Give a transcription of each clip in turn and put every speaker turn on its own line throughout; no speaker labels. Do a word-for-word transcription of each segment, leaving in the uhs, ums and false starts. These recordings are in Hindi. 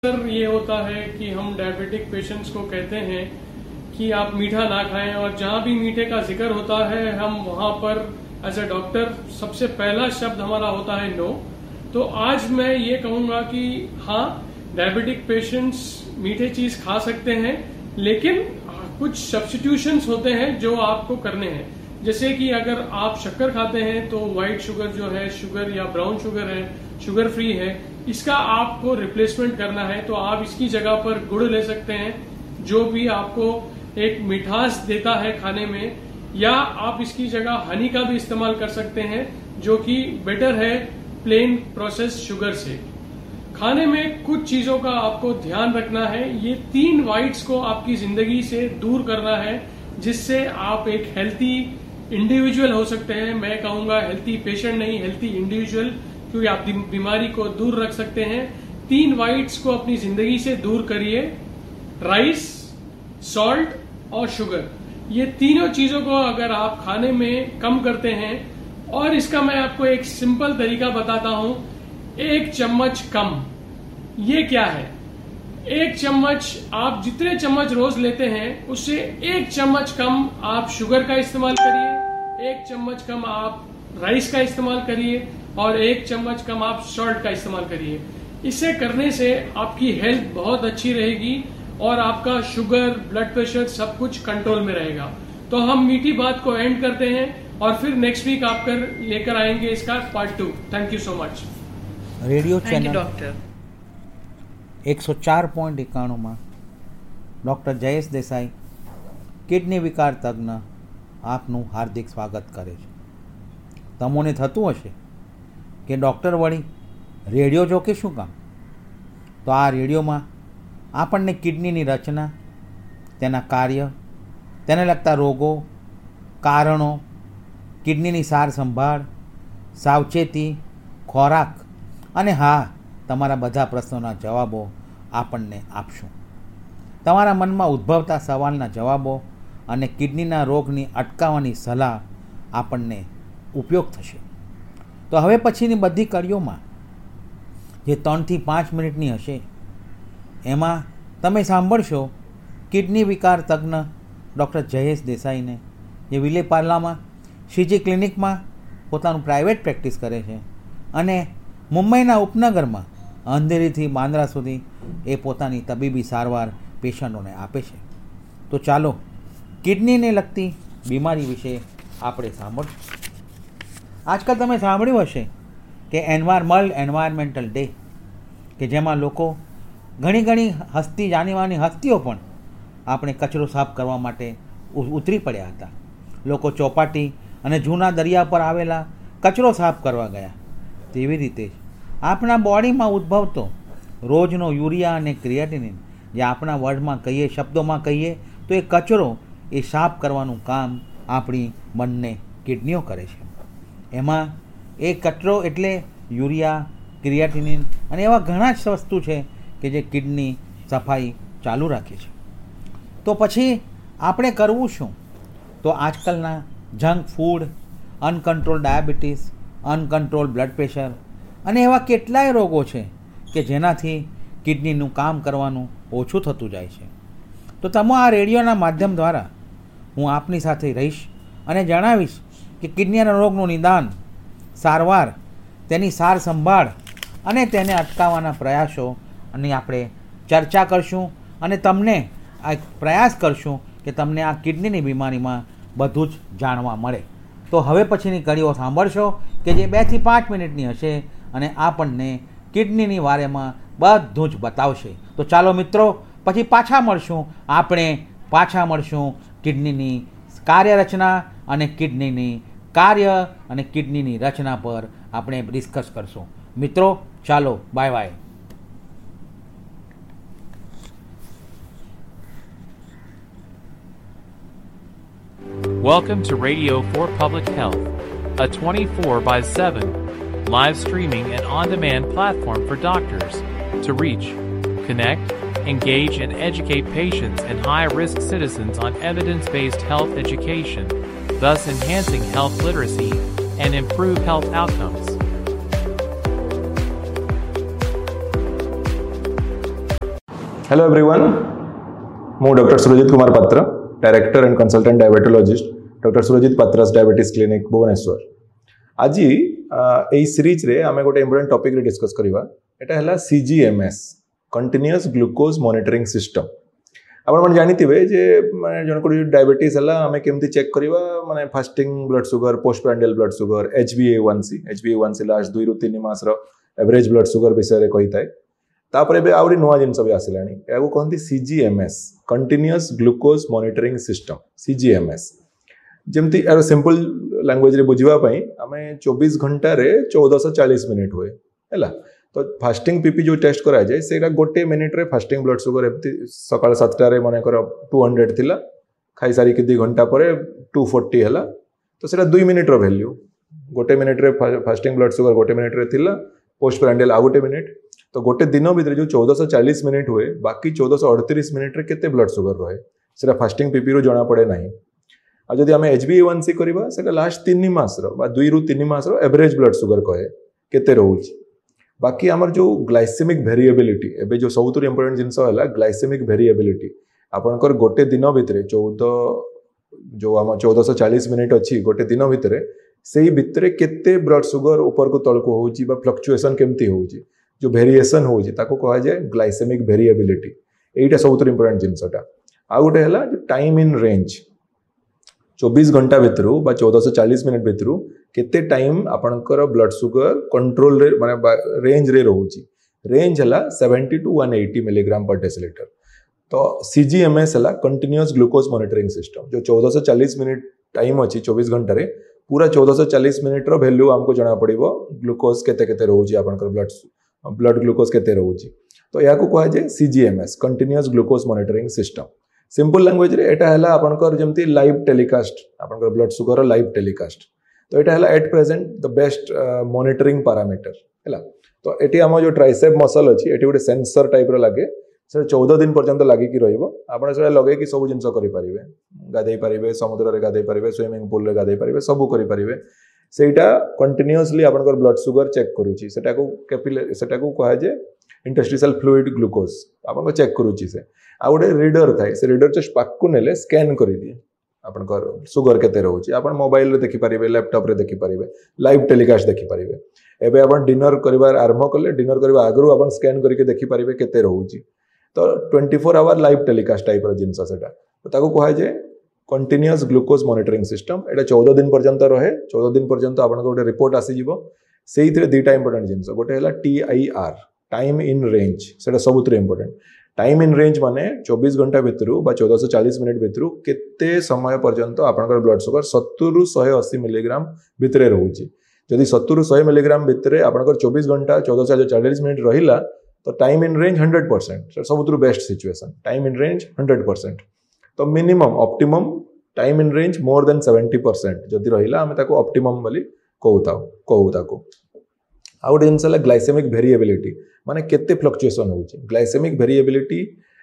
सर ये होता है कि हम डायबिटिक पेशेंट्स को कहते हैं कि आप मीठा ना खाएं, और जहां भी मीठे का जिक्र होता है हम वहां पर एज ए डॉक्टर सबसे पहला शब्द हमारा होता है नो। तो आज मैं ये कहूंगा कि हाँ, डायबिटिक पेशेंट्स मीठे चीज खा सकते हैं, लेकिन कुछ सब्स्टिट्यूशंस होते हैं जो आपको करने हैं। जैसे कि अगर आप शक्कर खाते हैं तो व्हाइट शुगर जो है, शुगर या ब्राउन शुगर है, शुगर फ्री है, इसका आपको रिप्लेसमेंट करना है। तो आप इसकी जगह पर गुड़ ले सकते हैं, जो भी आपको एक मिठास देता है खाने में, या आप इसकी जगह हनी का भी इस्तेमाल कर सकते हैं, जो कि बेटर है प्लेन प्रोसेस शुगर से। खाने में कुछ चीजों का आपको ध्यान रखना है। ये तीन व्हाइट्स को आपकी जिंदगी से दूर करना है, जिससे आप एक हेल्थी इंडिविजुअल हो सकते हैं। मैं कहूंगा हेल्थी पेशेंट नहीं, हेल्थी इंडिविजुअल, क्योंकि आप बीमारी को दूर रख सकते हैं। तीन व्हाइट्स को अपनी जिंदगी से दूर करिए, राइस, सॉल्ट और शुगर। ये तीनों चीजों को अगर आप खाने में कम करते हैं, और इसका मैं आपको एक सिंपल तरीका बताता हूं, एक चम्मच कम। ये क्या है? एक चम्मच, आप जितने चम्मच रोज लेते हैं उससे एक चम्मच कम आप शुगर का इस्तेमाल करिए, एक चम्मच कम आप राइस का इस्तेमाल करिए, और एक चम्मच कम आप सॉल्ट का इस्तेमाल करिए। इसे करने से आपकी हेल्थ बहुत अच्छी रहेगी और आपका शुगर, ब्लड प्रेशर सब कुछ कंट्रोल में रहेगा। तो हम मीठी बात को एंड करते हैं और फिर नेक्स्ट वीक आप कर लेकर आएंगे इसका part two. Thank you so much.
Radio channel
doctor
एक सौ चार पॉइंट एकाणु में डॉक्टर जयेश देसाई, किडनी विकार तज्ञ, आपનું હાર્દિક સ્વાગત કરે છે। તમોને થતું હશે કે ડૉક્ટર વળી રેડિયો જો કે શું કામ? તો આ રેડિયોમાં આપણને કિડનીની રચના, તેના કાર્ય, તેને લગતા રોગો, કારણો, કિડનીની સાર સંભાળ, સાવચેતી, ખોરાક અને હા, તમારા બધા પ્રશ્નોના જવાબો આપણને આપશું। તમારા મનમાં ઉદ્ભવતા સવાલના જવાબો અને કિડનીના રોગની અટકાવવાની સલાહ આપણને ઉપયોગ થશે। તો હવે પછીની બધી કડીઓમાં જે ત્રણથી પાંચ મિનિટની હશે, એમાં તમે સાંભળશો કિડની વિકાર તજ્ઞ ડૉક્ટર જયેશ દેસાઈને, જે વિલેપાર્લામાં શ્રીજી ક્લિનિકમાં પોતાનું પ્રાઇવેટ પ્રેક્ટિસ કરે છે અને મુંબઈના ઉપનગરમાં અંધેરીથી બાંદ્રા સુધી એ પોતાની તબીબી સારવાર પેશન્ટોને આપે છે। તો ચાલો કિડનીને લગતી બીમારી વિશે આપણે સાંભળશું। આજકાલ તમે સાંભળ્યું હશે કે એન્વાયર વર્લ્ડ એન્વાયરમેન્ટલ ડે, કે જેમાં લોકો ઘણી ઘણી હસ્તી જાણીવાની હસ્તીઓ પણ આપણે કચરો સાફ કરવા માટે ઉતરી પડ્યા હતા। લોકો ચોપાટી અને જૂના દરિયા પર આવેલા કચરો સાફ કરવા ગયા। તેવી રીતે જ આપણા બોડીમાં ઉદ્ભવતો રોજનો યુરિયા અને ક્રિએટિનિન, જે આપણા વર્ડમાં કહીએ, શબ્દોમાં કહીએ તો એ કચરો એ સાફ કરવાનું કામ આપણી બંને કિડનીઓ કરે છે। એમાં એ કચરો એટલે યુરિયા, ક્રિએટિનિન અને એવા ઘણા જ વસ્તુ છે કે જે કિડની સફાઈ ચાલુ રાખે છે। તો પછી આપણે કરવું શું? તો આજકાલના junk food, uncontrol diabetes, uncontrol blood pressure અને એવા કેટલાય રોગો છે કે જેનાથી કિડનીનું કામ કરવાનું ઓછું થતું જાય છે। તો તમે આ રેડિયોના માધ્યમ દ્વારા હું આપની સાથે રહીશ અને જણાવીશ કે કિડનીના રોગનું નિદાન, સારવાર, તેની સાર સંભાળ અને તેને અટકાવવાના પ્રયાસો અને આપણે ચર્ચા કરશું અને તમને આ પ્રયાસ કરશું કે તમને આ કિડનીની બીમારીમાં બધું જ જાણવા મળે। તો હવે પછીની કડીઓ સાંભળશો કે જે બેથી પાંચ મિનિટની હશે અને આપણને કિડનીની વારેમાં બધું જ બતાવશે। તો ચાલો મિત્રો, પછી પાછા મળશું, આપણે પાછા મળશું કિડનીની કાર્યરચના અને કિડનીની કાર્ય અને કિડનીની રચના પર આપણે ડિસ્કસ કરશું। મિત્રો ચાલો, bye bye.
Welcome to Radio for Public Health, a twenty-four by seven live streaming and on-demand platform for doctors to reach, connect, engage, and educate patients and high-risk citizens on evidence-based health education, thus enhancing health literacy and improve health outcomes.
Hello everyone, मु डॉक्टर सुरजित कुमार पात्र, director and consultant diabetologist, doctor Surjit पात्रास diabetes clinic Bhubaneswar. आज यही सीरीज रे आमे गोटे इंपोर्टेंट टॉपिक रे डिस्कस करबा। एटा हला सीजीएमएस, कंटीन्यूअस ग्लूकोज मॉनिटरिंग सिस्टम। आपण मन जानिथिबे जे माने जन को डायबिटीज हला आमे केमती चेक करबा, माने fasting blood sugar, post prandial blood sugar, H B ए वन सी, एच बी ए वन सी लास्ट दुई रु तीन मास रो एवरेज ब्लड शुगर विषय रे कहि थाए। तापर एबे आउरी नुवा जिंस भी आसिलानी, एगो कहंती सीजीएमएस, कंटीन्यूअस ग्लूकोज मॉनिटरिंग सिस्टम, सीजीएमएस। जेमती यार सिंपल लैंग्वेज रे बुझिबा पई आमे चौबीस घंटा रे चौदह सौ चालीस मिनिट हुए हैला। तो फास्टिंग पीपी जो टेस्ट करा जाए सेटा गोटे मिनिट रे फास्टिंग ब्लड शुगर एमती सकाळ सातटा रे माने कर दो सौ थिला, खाई सारी कि दो घंटा परे दो सौ चालीस हैला। तो सेटा दो मिनिट रो वैल्यू, गोटे मिनिट रे फास्टिंग ब्लड शुगर गोटे मिनिट रे थिला, पोस्ट प्रांडियल आ गोटे मिनिट। तो गोटे दिन भितर जो चौदह सौ चालीस मिनिट हुए, बाकी चौदह सौ अड़तीस मिनिट रे केते ब्लड शुगर रहे सेटा फास्टिंग पीपी रो जणा पड़े नाही। आ जदि आमे एच बी ए वन सी करबा सेटा लास्ट तीन मास रो बा दुई रु तीन मास रो एवरेज ब्लड शुगर कहे केते रहउची। बाकी आमर जो ग्लाइसेमिक वेरिएबिलिटी, एबे जो सबुतु इंपोर्टेंट जिंस हला ग्लाइसेमिक वेरिएबिलिटी। आपनकर गोटे दिन भितर चौदह जो आम चौदह सौ चालीस मिनिट अच्छी गोटे दिन भितर से भितर केते ब्लड शुगर ऊपर को तल को होउची बा फ्लक्चुएशन केमती होउची, जो वेरिएशन होउची ताको कहा जाए ग्लाइसेमिक वेरिएबिलिटी। एटा सबुतु इंपोर्टेंट जिंसटा। आ गोटे हला जो टाइम इन रेंज, चौबीस घंटा भितर बा चौदह सौ चालीस मिनिट भितर केते टाइम आपनकर ब्लड शुगर कंट्रोल रे माने रेंज रे रहउची। रेंज हला सत्तर टू एक सौ अस्सी मिलीग्राम पर डेसिलीटर। तो सीजीएमएस हला कंटीन्यूअस ग्लूकोज मॉनिटरिंग सिस्टम, जो चौदह सौ चालीस मिनिट टाइम अच्छी चौबीस घंटा रे पूरा चौदह सौ चालीस मिनिट रो वैल्यू हमको जना पड़िबो ग्लूकोज केते केते रहउची, आपनकर ब्लड ब्लड ग्लूकोज केते रहउची। तो या को कहा जाए सीजीएमएस, continuous glucose monitoring system. Simple language रे एटा हला आपनकर जेमती लाइव टेलीकास्ट, आपनकर ब्लड शुगर लाइव टेलीकास्ट। तो एटा हला at present the best monitoring parameter हैला। तो एटी हम जो ट्राइसेप मसल अछि एटी गोटे सेंसर टाइप रो लागे, से चौदह दिन पर्यंत लागी कि रहिबो। आपण से लगे कि सब जिंस करि परिबे, गाधै परिबे, समुद्र रे गाधै परिबे, स्विमिंग पूल रे गाधै परिबे, सब करि परिबे। सेटा कंटीन्यूअसली आपनकर ब्लड शुगर चेक करूची। सेटा को कैपिलरी, सेटा को कहा जे इंटरस्टिशियल फ्लूइड ग्लूकोज आपन चेक करूची। से आ गोटे रीडर थाए, से रीडर जस्ट पाक नेले स्कैन करि दिए आपनकर शुगर केते रहउची। आपन मोबाइल रे देखि परिबे, लैपटॉप रे देखि परिबे, लाइव टेलीकास्ट देखि परिबे। एबे आपन डिनर करिवार आरंभ करले, डिनर करबा आगरु आपन स्कैन करके देखि परिबे केते रहउची। तो चौबीस आवर लाइव टेलीकास्ट टाइप रो जिंस सेटा। तो ताको कहा जाए कंटीन्यूअस ग्लूकोज मॉनिटरिंग सिस्टम। एटा चौदह दिन पर्यंत रहे। चौदह दिन पर्यंत आपन गोटे रिपोर्ट आसी जिवो। सेइथरे दुईटा इंपोर्टेंट जिंस, गोटे हला T I R, time in range. सेटा सबुतरे इंपोर्टेंट। टाइम इन रेंज माने चौबीस घंटा भितर बा चौदह सौ चालीस मिनिट भितर केते समय पर्यंत आपनकर ब्लड शुगर सत्तर रु एक सौ अस्सी मिलीग्राम भितरे रहउची। जदि सत्तर रु सौ मिलीग्राम भितरे आपनकर चौबीस घंटा चौदह सौ चालीस मिनिट रहिला तो time in range hundred percent सबुतु best situation. Time in range hundred percent. तो minimum optimum time in range more than seventy percent जदि रहिला आमे ताको ऑप्टिमम बोली कहूता कहू ताको। आ गोटे जिनस है ग्लाइसेमिक वेरिएबिलिटी, माने केते फ्लक्चुएशन होउची। ग्लाइसेमिक वेरिएबिलिटी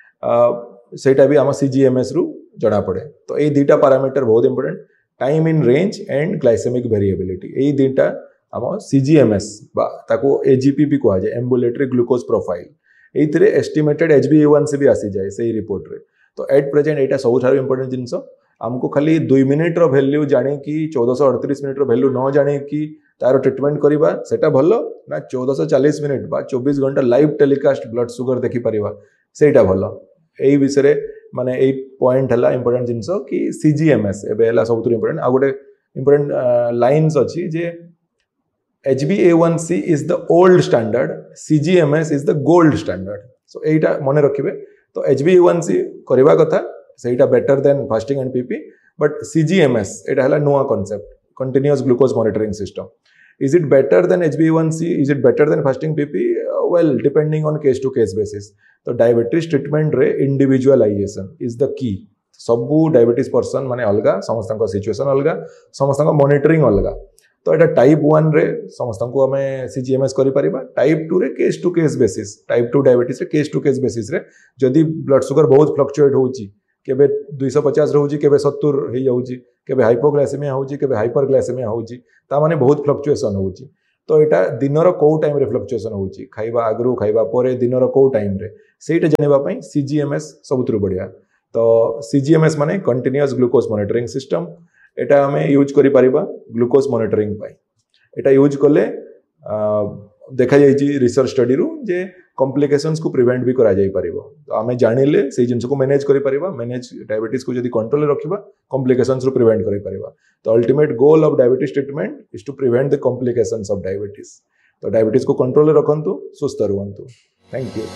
सेटा भी आम सीजीएमएस रु जणा पड़े। तो ये दुईटा पैरामीटर बहुत important, time in range and glycaemic variability. ये दुईटा आम सीजीएमएस बा ताको एजीपी भी कहा जाए, ambulatory glucose profile. एइथिरे estimated H B ए वन सी भी आसी जाए सही रिपोर्ट रे। तो एट प्रेजेंट एटा सबुठारु इंपोर्टेंट जिनस। आमको खाली दुई मिनिट रो वैल्यू जानी कि चौदह सौ अड़तीस मिनिट रो वैल्यू न जानी कि तार ट्रिटमेंट करवा सेटा भलो ना चौदह सौ चालीस मिनिट बा चौबीस घंटा लाइव टेलीकास्ट ब्लड शुगर देखि परिबा सेटा भलो। एई विषय माने एई पॉइंट हला इंपोर्टेंट जिंस कि सीजीएमएस एबे हला सबुतु इंपोर्टेंट। आ गोटे इंपोर्टेंट लाइन्स अछि जे H B A one C is the old standard, सीजीएमएस is the gold standard. सो एटा मने रखिबे। तो एच बी ए वन सी करबा कथा सेटा better than fasting and PP, but सीजीएमएस एटा हला नुवा concept, continuous glucose monitoring system. Is it better than H b A one C? Is it better than fasting P P? Uh, well, depending on case to case basis. तो diabetes treatment रे individualization is the key. सबू diabetes person माने अलगा, समस्त को situation अलगा, समस्त को monitoring अलगा। तो एटा टाइप वन रे समस्त को हमें सीजीएमएस करि परिबा, टाइप टू रे case to case basis, type two diabetes रे केस टू केस बेसिस रे जदि ब्लड शुगर बहुत फ्लक्चुएट होउची, केबे दो सौ पचास रहउची, केबे सत्तर हे जाउची, केबे हाइपोग्लाइसेमिया होउची, केबे हाइपरग्लाइसेमिया होउची, ता माने बहुत फ्लक्चुएशन होउची। तो एटा दिनर को टाइम रे फ्लक्चुएशन होउची, खाइबा आगरु खाइबा परे दिनर को टाइम रे ସେଇଟା ଜାଣିବା ପାଇଁ ସିଜିଏମଏସ୍ ସବୁଥିରୁ ବଢ଼ିଆ। ତ ସିଜିଏମଏସ୍ ମାନେ କଣ୍ଟିନ୍ୟୁअस ଗ୍ଲୁକୋଜ ମନିଟରିଂ ସିଷ୍ଟम, ଏଟା ଆମେ ୟୁଜ୍ କରିପାରିବା ଗ୍ଲୁକୋଜ ମନିଟରିଂ ପାଇଁ। ଏଟା यूज कले देखा जाइए रिसर्च स्टडी रु जे कॉम्प्लिकेशंस को प्रिवेंट भी करा जाई परिबो। तो आमे जानिले से जिंस को मैनेज करि परिबा, मैनेज डायबिटीज को जदी कंट्रोल रे रखिबा कॉम्प्लिकेशंस रु प्रिवेंट करि परिबा। तो ultimate goal of diabetes treatment is to prevent the complications of diabetes. तो डायबिटीज को कंट्रोल रे रखंतु, सुस्थ रुहंतु। Thank you.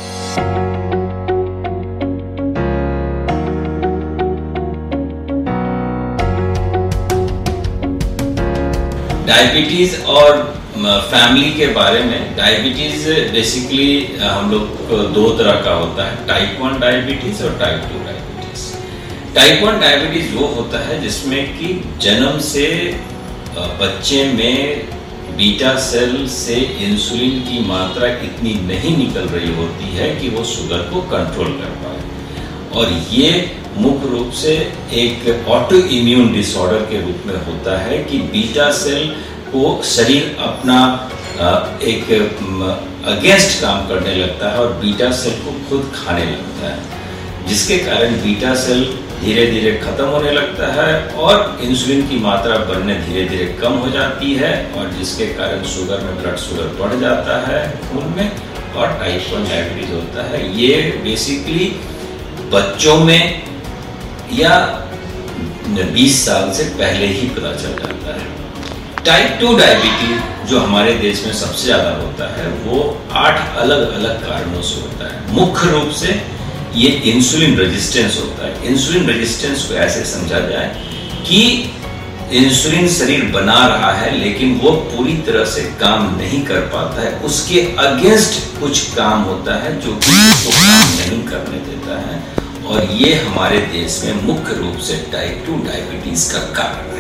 डायबिटीज़ और फैमिली के बारे में, डायबिटीज़ बेसिकली हम लोग को दो तरह का होता है, टाइप वन डायबिटीज़ और type two diabetes. Type one diabetes वो होता है जिसमें कि जन्म से बच्चे में बीटा सेल से इंसुलिन की मात्रा इतनी नहीं निकल रही होती है कि वो शुगर को कंट्रोल कर पाए। और ये मुख्य रूप से एक ऑटो इम्यून डिसऑर्डर के रूप में होता है कि बीटा सेल को शरीर अपना एक अगेंस्ट काम करने लगता है और बीटा सेल को खुद खाने लगता है, जिसके कारण बीटा सेल धीरे धीरे खत्म होने लगता है और इंसुलिन की मात्रा बनने धीरे धीरे कम हो जाती है, और जिसके कारण शुगर में ब्लड शुगर बढ़ जाता है खून में, और टाइप वन डायबिटीज होता है। ये बेसिकली बच्चों में या बीस साल से पहले ही पता चल जाता है। टाइप टू डायबिटीज जो हमारे देश में सबसे ज़्यादा होता है वो आठ अलग अलग कारणों से होता है। मुख्य रूप से ये इंसुलिन रेजिस्टेंस होता है। इंसुलिन रेजिस्टेंस को ऐसे समझा जाए कि इंसुलिन शरीर बना रहा है लेकिन वो पूरी तरह से काम नहीं कर पाता है, उसके अगेंस्ट कुछ काम होता है जो कि उसको काम नहीं करने देता है, और ये हमारे देश में मुख्य रूप से टाइप टू डायबिटीज का कारण है।